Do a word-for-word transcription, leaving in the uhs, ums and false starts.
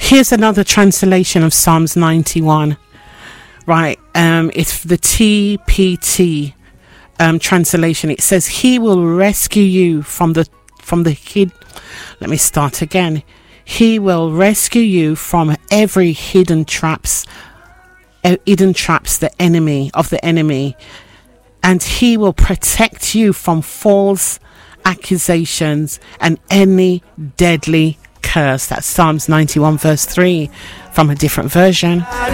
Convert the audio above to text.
Here's another translation of Psalms ninety-one. Right, um, it's the T P T um, translation. It says, He will rescue you from the from the hid. Let me start again. He will rescue you from every hidden traps, uh, hidden traps, the enemy of the enemy, and He will protect you from false accusations and any deadly curse. That's Psalms ninety-one verse three from a different version.